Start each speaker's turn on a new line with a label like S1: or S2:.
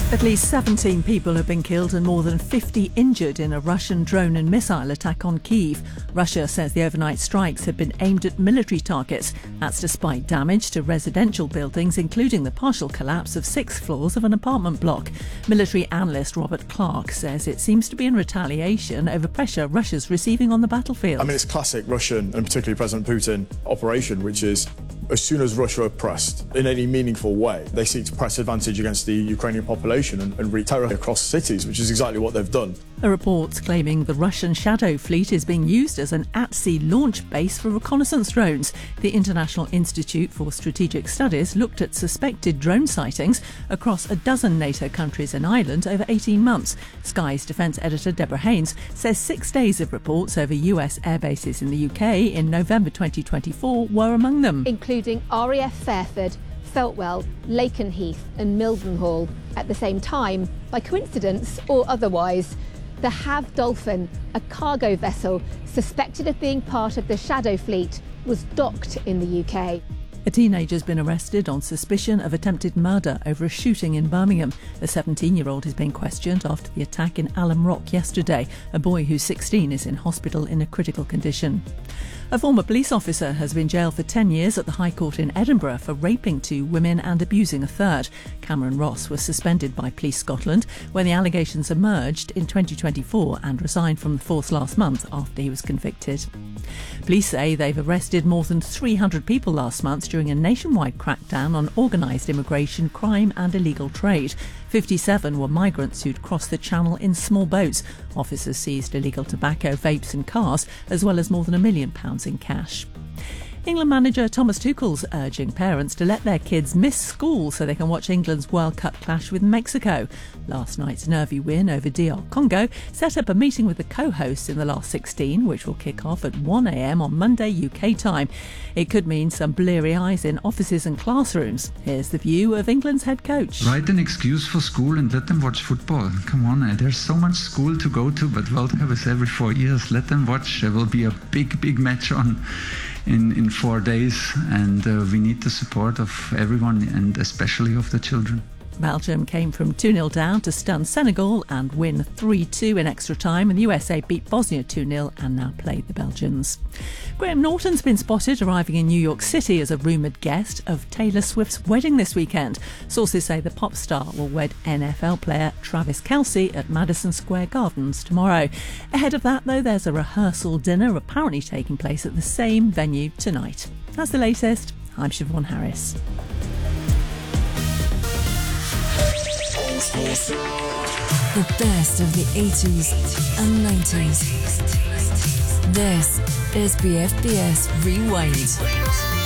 S1: At least 17 people have been killed and more than 50 injured in a Russian drone and missile attack on Kyiv. Russia says the overnight strikes have been aimed at military targets. That's despite damage to residential buildings, including the partial collapse of 6 floors of an apartment block. Military analyst Robert Clark says it seems to be in retaliation over pressure Russia's receiving on the battlefield.
S2: I mean, it's classic Russian, and particularly President Putin, operation, which is as soon as Russia are pressed in any meaningful way, they seek to press advantage against the Ukrainian population and wreak terror across cities, which is exactly what they've done.
S1: A report claiming the Russian Shadow fleet is being used as an at-sea launch base for reconnaissance drones. The International Institute for Strategic Studies looked at suspected drone sightings across a dozen NATO countries and Ireland over 18 months. Sky's defence editor Deborah Haynes says 6 days of reports over US air bases in the UK in November 2024 were among them,
S3: including RAF Fairford, Feltwell, Lakenheath and Mildenhall. At the same time, by coincidence or otherwise, the Have Dolphin, a cargo vessel suspected of being part of the Shadow fleet, was docked in the UK.
S1: A teenager's been arrested on suspicion of attempted murder over a shooting in Birmingham. The 17-year-old is being questioned after the attack in Alum Rock yesterday. A boy who's 16 is in hospital in a critical condition. A former police officer has been jailed for 10 years at the High Court in Edinburgh for raping 2 women and abusing a third. Cameron Ross was suspended by Police Scotland when the allegations emerged in 2024 and resigned from the force last month after he was convicted. Police say they've arrested more than 300 people last month during a nationwide crackdown on organised immigration, crime and illegal trade. 57 were migrants who'd crossed the channel in small boats. Officers seized illegal tobacco, vapes and cars, as well as more than £1 million in cash. England manager Thomas Tuchel's urging parents to let their kids miss school so they can watch England's World Cup clash with Mexico. Last night's nervy win over DR Congo set up a meeting with the co-hosts in the last 16, which will kick off at 1 a.m. on Monday UK time. It could mean some bleary eyes in offices and classrooms. Here's the view of England's head coach.
S4: Write an excuse for school and let them watch football. Come on, there's so much school to go to, but World Cup is every 4 years. Let them watch. There will be a big match on in 4 days, and we need the support of everyone and especially of the children.
S1: Belgium came from 2-0 down to stun Senegal and win 3-2 in extra time, and the USA beat Bosnia 2-0 and now play the Belgians. Graham Norton's been spotted arriving in New York City as a rumoured guest of Taylor Swift's wedding this weekend. Sources say the pop star will wed NFL player Travis Kelce at Madison Square Gardens tomorrow. Ahead of that, though, there's a rehearsal dinner apparently taking place at the same venue tonight. That's the latest. I'm Siobhan Harris.
S5: The best of the 80s and 90s. This is BFBS Rewind.